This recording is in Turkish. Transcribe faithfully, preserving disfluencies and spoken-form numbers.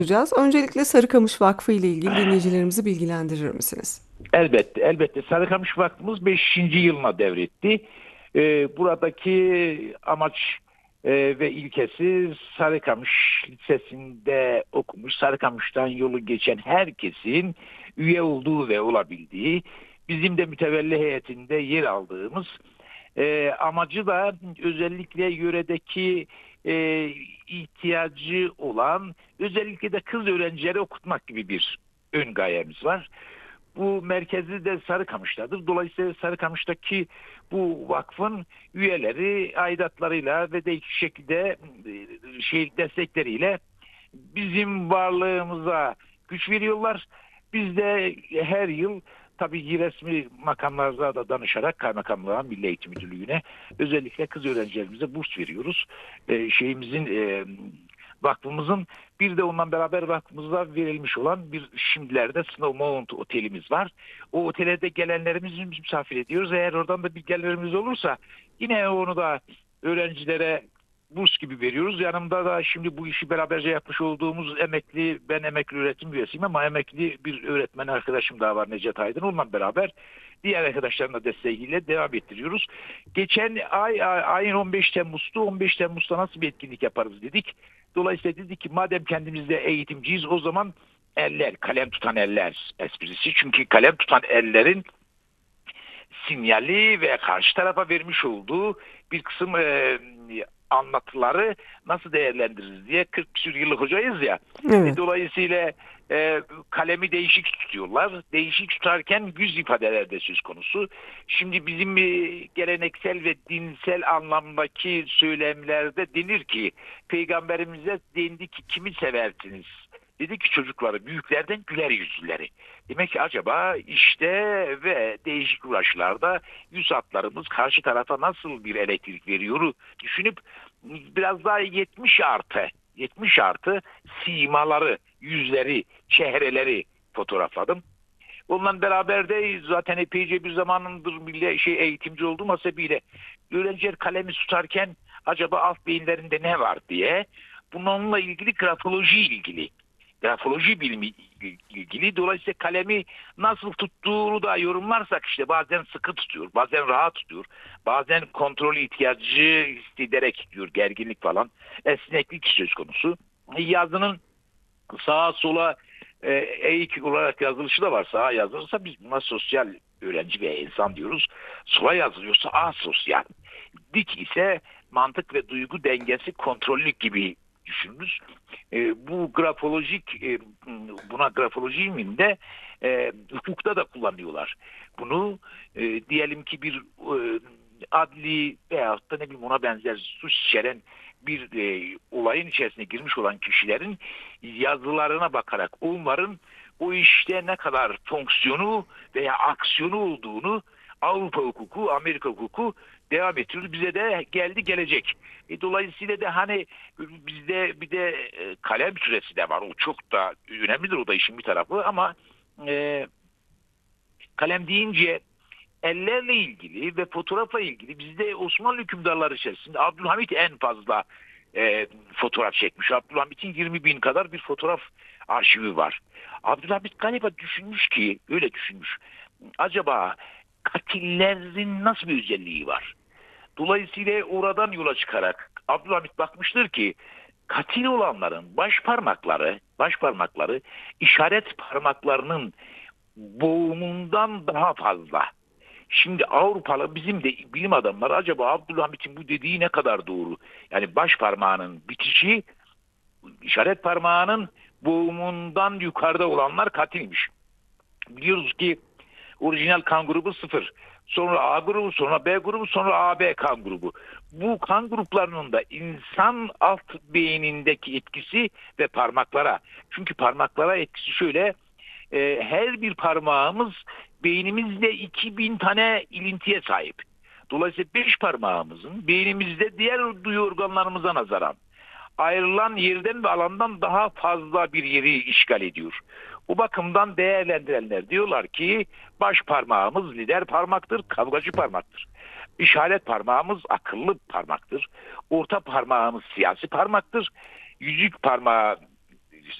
Yapacağız. Öncelikle Sarıkamış Vakfı ile ilgili dinleyicilerimizi bilgilendirir misiniz? Elbette, elbette. Sarıkamış Vakfımız beşinci yılına devretti. Ee, buradaki amaç e, ve ilkesi Sarıkamış Lisesi'nde okumuş, Sarıkamış'tan yolu geçen herkesin üye olduğu ve olabildiği, bizim de mütevelli heyetinde yer aldığımız e, amacı da özellikle yöredeki e, ihtiyacı olan, özellikle de kız öğrencileri okutmak gibi bir ön gayemiz var. Bu merkezi de Sarıkamış'tadır. Dolayısıyla Sarıkamış'taki bu vakfın üyeleri aidatlarıyla ve değişik şekilde e, şey destekleriyle bizim varlığımıza güç veriyorlar. Biz de her yıl tabii resmi makamlarda da danışarak kaymakamlığa, Milli Eğitim Müdürlüğü'ne özellikle kız öğrencilerimize burs veriyoruz. Ee, şeyimizin e, vakfımızın bir de ondan beraber vakfımıza verilmiş olan bir şimdilerde Snowmount otelimiz var. O otele de gelenlerimizi misafir ediyoruz. Eğer oradan da bir gelirimiz olursa yine onu da öğrencilere burs gibi veriyoruz. Yanımda da şimdi bu işi beraberce yapmış olduğumuz emekli, ben emekli öğretim üyesiyim ama emekli bir öğretmen arkadaşım daha var, Necdet Aydın. Onunla beraber diğer arkadaşların da desteğiyle devam ettiriyoruz. Geçen ay, ay ayın on beş Temmuz'tu. on beş Temmuz'da nasıl bir etkinlik yaparız dedik. Dolayısıyla dedik ki madem kendimiz de eğitimciyiz, o zaman eller, kalem tutan eller esprisi. Çünkü kalem tutan ellerin sinyali ve karşı tarafa vermiş olduğu bir kısım e, anlatıları nasıl değerlendiririz diye kırk küsur yıllık hocayız ya. E, Evet. dolayısıyla e, kalemi değişik tutuyorlar. Değişik tutarken yüz ifadeler de söz konusu. Şimdi bizim e, geleneksel ve dinsel anlamdaki söylemlerde denir ki peygamberimize dendi ki kimi seversiniz? Dedi ki çocukları, büyüklerden güler yüzlüleri. Demek ki acaba işte ve değişik uğraşlarda yüz hatlarımız karşı tarafa nasıl bir elektrik veriyoru düşünüp biraz daha yetmiş artı yetmiş artı simaları, yüzleri, çehreleri fotoğrafladım. Onunla beraber de zaten epeyce bir zamanındır bile şey eğitimci olduğum hasebiyle öğrenciler kalemi tutarken acaba alt beyinlerinde ne var diye bununla ilgili grafoloji ilgili grafoloji bilimi ilgili. Dolayısıyla kalemi nasıl tuttuğunu da yorumlarsak işte bazen sıkı tutuyor, bazen rahat tutuyor, bazen kontrol ihtiyacı hissederek tutuyor, gerginlik falan, esneklik söz konusu. Yazının sağa sola e, eğik olarak yazılışı da var. Sağa yazılırsa biz buna sosyal öğrenci ve insan diyoruz. Sola yazılıyorsa asosyal. Dik ise mantık ve duygu dengesi kontrollük gibi düşünürüz. E, bu grafolojik e, buna grafoloji ilminde e, hukukta da kullanıyorlar. Bunu e, diyelim ki bir e, adli veyahut da ne bileyim ona benzer suç içeren bir e, olayın içerisine girmiş olan kişilerin yazılarına bakarak onların o işte ne kadar fonksiyonu veya aksiyonu olduğunu Avrupa hukuku, Amerika hukuku devam ettiriyor. Bize de geldi gelecek. E, dolayısıyla da hani bizde bir de e, kalem süresi de var. O çok da önemlidir, o da işin bir tarafı ama e, kalem deyince ellerle ilgili ve fotoğrafla ilgili bizde Osmanlı hükümdarları içerisinde Abdülhamit en fazla e, fotoğraf çekmiş. Abdülhamit'in yirmi bin kadar bir fotoğraf arşivi var. Abdülhamit galiba düşünmüş ki, öyle düşünmüş. Acaba katillerin nasıl bir özelliği var? Dolayısıyla oradan yola çıkarak Abdülhamit bakmıştır ki katil olanların baş parmakları, baş parmakları işaret parmaklarının boğumundan daha fazla. Şimdi Avrupalı bizim de bilim adamları acaba Abdülhamit'in bu dediği ne kadar doğru? Yani baş parmağının bitişi işaret parmağının boğumundan yukarıda olanlar katilmiş. Biliyoruz ki orijinal kan grubu sıfır. Sonra A grubu, sonra B grubu, sonra A B kan grubu. Bu kan gruplarının da insan alt beynindeki etkisi ve parmaklara. Çünkü parmaklara etkisi şöyle. E, her bir parmağımız beynimizde iki bin tane ilintiye sahip. Dolayısıyla beş parmağımızın beynimizde diğer duyu organlarımıza nazaran ayrılan yerden ve alandan daha fazla bir yeri işgal ediyor. Bu bakımdan değerlendirenler diyorlar ki baş parmağımız lider parmaktır, kavgacı parmaktır. İşaret parmağımız akıllı parmaktır. Orta parmağımız siyasi parmaktır. Yüzük parmağı